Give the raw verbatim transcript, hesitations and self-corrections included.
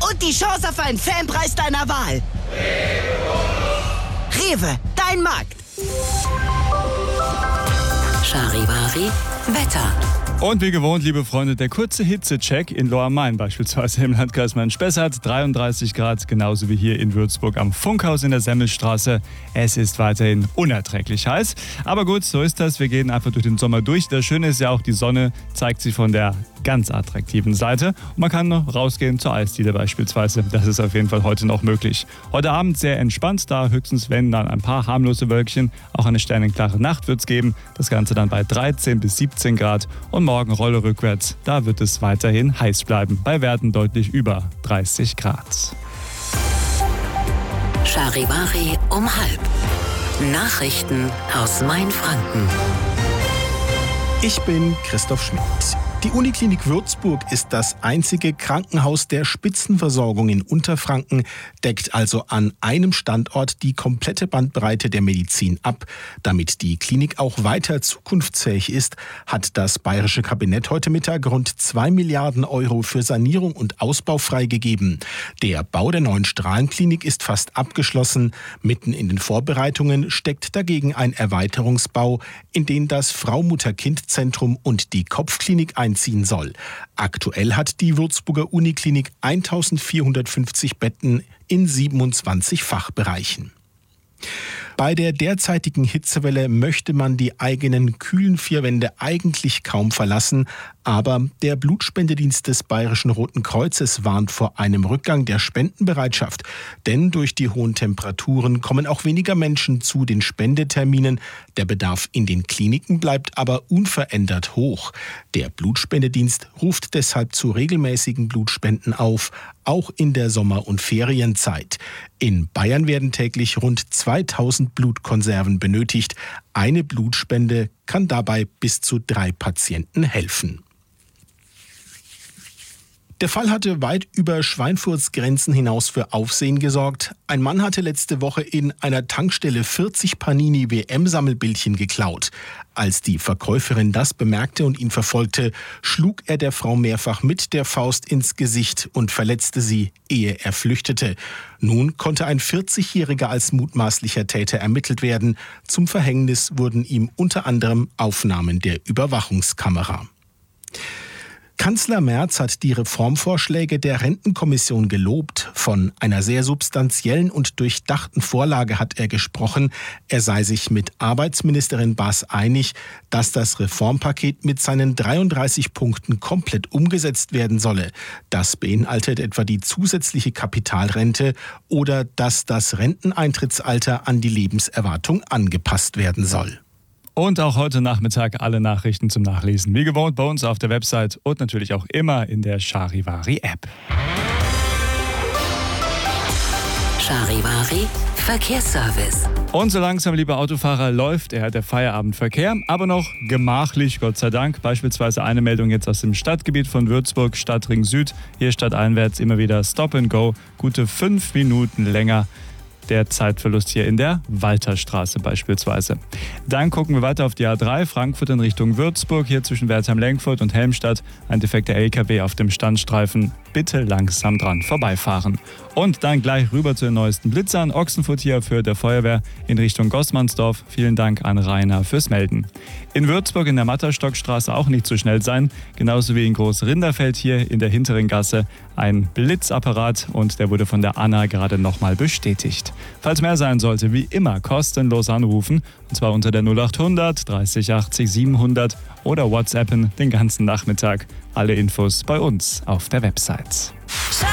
und die Chance auf einen Fanpreis deiner Wahl. Rewe, dein Markt. Charivari Wetter. Und wie gewohnt, liebe Freunde, der kurze Hitzecheck in Lohr am Main, beispielsweise im Landkreis Main-Spessart, dreiunddreißig Grad, genauso wie hier in Würzburg am Funkhaus in der Semmelstraße. Es ist weiterhin unerträglich heiß. Aber gut, so ist das. Wir gehen einfach durch den Sommer durch. Das Schöne ist ja auch, die Sonne zeigt sich von der ganz attraktiven Seite. Und man kann noch rausgehen zur Eisdiele beispielsweise. Das ist auf jeden Fall heute noch möglich. Heute Abend sehr entspannt, da höchstens wenn dann ein paar harmlose Wölkchen. Auch eine sternenklare Nacht wird es geben. Das Ganze dann bei dreizehn bis siebzehn Grad. Und morgen Rolle rückwärts. Da wird es weiterhin heiß bleiben. Bei Werten deutlich über dreißig Grad. Charivari um halb. Nachrichten aus Mainfranken. Ich bin Christoph Schmidt. Die Uniklinik Würzburg ist das einzige Krankenhaus der Spitzenversorgung in Unterfranken, deckt also an einem Standort die komplette Bandbreite der Medizin ab. Damit die Klinik auch weiter zukunftsfähig ist, hat das bayerische Kabinett heute Mittag rund zwei Milliarden Euro für Sanierung und Ausbau freigegeben. Der Bau der neuen Strahlenklinik ist fast abgeschlossen. Mitten in den Vorbereitungen steckt dagegen ein Erweiterungsbau, in den das Frau-Mutter-Kind-Zentrum und die Kopfklinik ein einziehen soll. Aktuell hat die Würzburger Uniklinik eintausendvierhundertfünfzig Betten in siebenundzwanzig Fachbereichen. Bei der derzeitigen Hitzewelle möchte man die eigenen kühlen vier Wände eigentlich kaum verlassen, aber der Blutspendedienst des Bayerischen Roten Kreuzes warnt vor einem Rückgang der Spendenbereitschaft. Denn durch die hohen Temperaturen kommen auch weniger Menschen zu den Spendeterminen. Der Bedarf in den Kliniken bleibt aber unverändert hoch. Der Blutspendedienst ruft deshalb zu regelmäßigen Blutspenden auf, auch in der Sommer- und Ferienzeit. In Bayern werden täglich rund zweitausend Blutkonserven benötigt. Eine Blutspende kann dabei bis zu drei Patienten helfen. Der Fall hatte weit über Schweinfurts Grenzen hinaus für Aufsehen gesorgt. Ein Mann hatte letzte Woche in einer Tankstelle vierzig Panini-W M-Sammelbildchen geklaut. Als die Verkäuferin das bemerkte und ihn verfolgte, schlug er der Frau mehrfach mit der Faust ins Gesicht und verletzte sie, ehe er flüchtete. Nun konnte ein vierzigjähriger als mutmaßlicher Täter ermittelt werden. Zum Verhängnis wurden ihm unter anderem Aufnahmen der Überwachungskamera. Kanzler Merz hat die Reformvorschläge der Rentenkommission gelobt. Von einer sehr substanziellen und durchdachten Vorlage hat er gesprochen. Er sei sich mit Arbeitsministerin Baas einig, dass das Reformpaket mit seinen dreiunddreißig Punkten komplett umgesetzt werden solle. Das beinhaltet etwa die zusätzliche Kapitalrente oder dass das Renteneintrittsalter an die Lebenserwartung angepasst werden soll. Und auch heute Nachmittag alle Nachrichten zum Nachlesen. Wie gewohnt bei uns auf der Website und natürlich auch immer in der Charivari-App. Charivari Verkehrsservice. Und so langsam, liebe Autofahrer, läuft er, der Feierabendverkehr, aber noch gemachlich, Gott sei Dank. Beispielsweise eine Meldung jetzt aus dem Stadtgebiet von Würzburg, Stadtring Süd. Hier stadteinwärts immer wieder Stop and Go, gute fünf Minuten länger. Der Zeitverlust hier in der Walterstraße beispielsweise. Dann gucken wir weiter auf die A drei, Frankfurt in Richtung Würzburg, hier zwischen Wertheim-Lenkfurt und Helmstadt. Ein defekter L K W auf dem Standstreifen. Bitte langsam dran vorbeifahren. Und dann gleich rüber zu den neuesten Blitzern. Ochsenfurt hier für der Feuerwehr in Richtung Gossmannsdorf. Vielen Dank an Rainer fürs Melden. In Würzburg in der Matterstockstraße auch nicht so schnell sein. Genauso wie in Groß-Rinderfeld hier in der hinteren Gasse ein Blitzapparat und der wurde von der Anna gerade nochmal bestätigt. Falls mehr sein sollte, wie immer kostenlos anrufen. Und zwar unter der null achthundert dreißig achtzig siebenhundert oder WhatsAppen den ganzen Nachmittag. Alle Infos bei uns auf der Website.